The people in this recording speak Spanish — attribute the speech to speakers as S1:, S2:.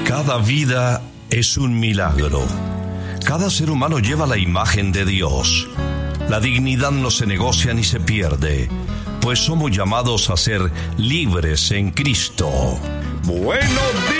S1: Cada vida es un milagro. Cada ser humano lleva la imagen de Dios. La dignidad no se negocia ni se pierde, pues somos llamados a ser libres en Cristo. ¡Buenos días!